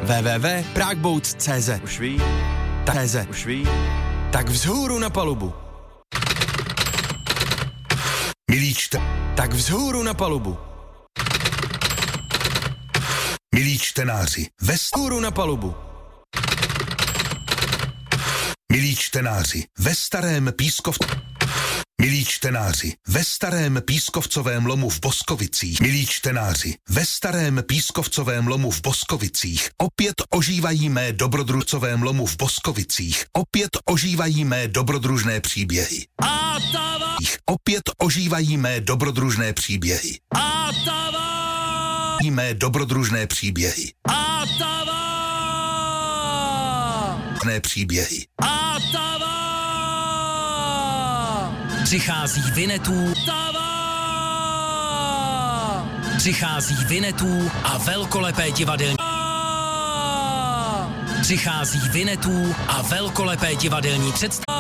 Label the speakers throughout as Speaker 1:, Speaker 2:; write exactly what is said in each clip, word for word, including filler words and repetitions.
Speaker 1: w w w tečka pragboots tečka c z.
Speaker 2: Už ví,
Speaker 1: Tak,
Speaker 2: už ví.
Speaker 1: tak vzhůru na palubu.
Speaker 3: Milí čte...
Speaker 1: Tak vzhůru na palubu.
Speaker 3: Milí čtenáři, ve
Speaker 1: Vzhůru na palubu.
Speaker 3: Milí čtenáři, ve starém pískov... Milí čtenáři, ve starém pískovcovém lomu v Boskovicích. Milí čtenáři, ve starém pískovcovém lomu v Boskovicích. Opět ožívají mé dobrodružcovém lomu v Boskovicích. Opět ožívají mé dobrodružné příběhy.
Speaker 4: A tava!
Speaker 3: Opět ožívají mé dobrodružné příběhy.
Speaker 4: A tava!
Speaker 3: Mé dobrodružné příběhy.
Speaker 4: A tava!
Speaker 3: Ne příběhy.
Speaker 4: A tava!
Speaker 5: Přichází Vinetů,
Speaker 4: Tava!
Speaker 5: přichází Vinetů a velkolepé divadelní. Přichází Vinetů a velkolepé divadelní představení.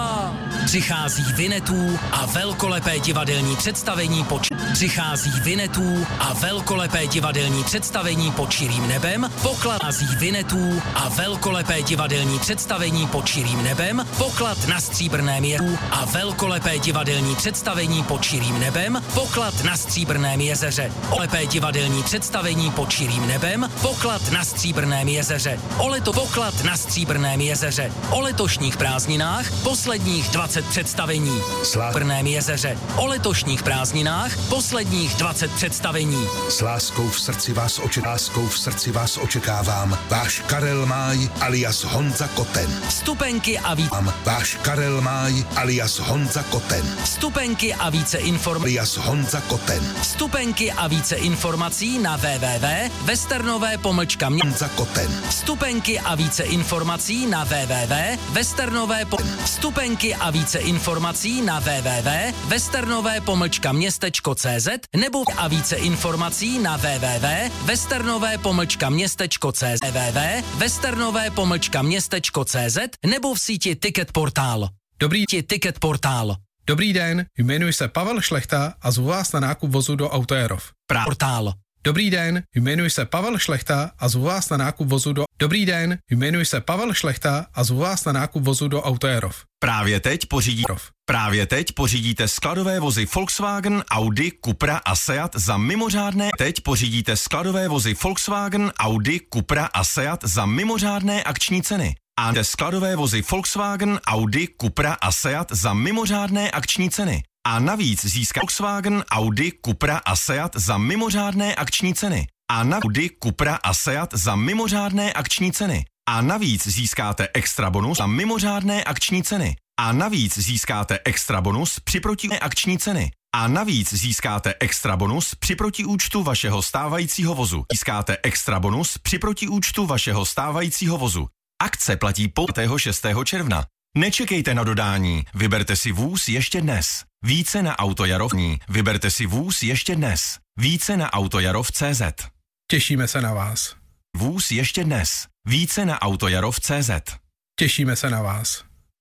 Speaker 5: Přichází Vinetů a velkolepé divadelní představení pod Přichází Vinetů a velkolepé divadelní představení pod širým nebem. Poklad Vinetů a velkolepé divadelní představení pod širým nebem. Poklad na stříbrném jezeře a velkolepé divadelní představení pod širým nebem. Poklad na stříbrném jezeře. Olepé divadelní představení pod širým nebem. Poklad na stříbrném jezeře. Oleto poklad na stříbrném jezeře. O letošních prázdninách posledních dvacet představení. Stříbrném jezeře. O letošních prázdninách posledních dvacet představení.
Speaker 3: S láskou v srdci vás očekávám. Láskou v srdci vás očekávám. Váš Karel Máj alias Honza Koten.
Speaker 5: Vstupenky a více.
Speaker 3: Váš Karel Máj alias Honza Koten.
Speaker 5: Vstupenky a více informací.
Speaker 3: Alias Honza Koten.
Speaker 5: Vstupenky a více informací na www tečka westernové pomlčka mě.
Speaker 3: Honza Koten.
Speaker 5: Vstupenky a více informací na www tečka westernové po... Vstupenky a více informací na www tečka westernové pomlčka městečko cz nebo a více informací na www tečka westernové pomlčka městečko cz www tečka westernové pomlčka městečko cz nebo v síti Ticket Portál. Dobrý ti Ticket Portál.
Speaker 6: Dobrý den, jmenuji se Pavel Šlechta a zvu vás na nákup vozu do Autojerov.
Speaker 5: Portál.
Speaker 6: Dobrý den, jmenuji se Pavel Šlechta a zvu vás na nákup vozu do... Dobrý den, jmenuji se Pavel Šlechta a zvu vás na nákup vozu do Autojerov.
Speaker 2: Právě teď pořídí... Právě teď pořídíte skladové vozy Volkswagen, Audi, Cupra a Seat za mimořádné... Teď pořídíte skladové vozy Volkswagen, Audi, Cupra a Seat za mimořádné akční ceny. A skladové vozy Volkswagen, Audi, Cupra a Seat za mimořádné akční ceny. A navíc získá Volkswagen, Audi, Cupra a Seat za mimořádné akční ceny. A na Audi, Cupra a Seat za mimořádné akční ceny. A navíc získáte extra bonus za mimořádné akční ceny. A navíc získáte extra bonus při protiúčtu akční ceny. A navíc získáte extra bonus při protiúčtu vašeho stávajícího vozu. Získáte extra bonus při protiúčtu vašeho stávajícího vozu. Akce platí po šestého června. Nečekejte na dodání, vyberte si vůz ještě dnes. Více na Autojarovní, vyberte si vůz ještě dnes. Více na Autojarov tečka cé zet.
Speaker 6: Těšíme se na vás.
Speaker 2: Vůz ještě dnes. Více na Autojarov tečka cé zet.
Speaker 6: Těšíme se na vás.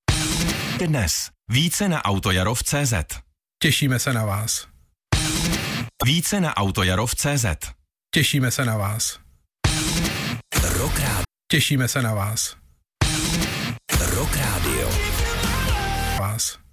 Speaker 2: Dnes. Více na Autojarov tečka cé zet.
Speaker 6: Těšíme se na vás.
Speaker 2: Více na Autojarov tečka cé zet.
Speaker 6: Těšíme se na vás.
Speaker 5: Rock Radio.
Speaker 6: Těšíme se na vás.
Speaker 5: Rock Radio.
Speaker 6: Vás.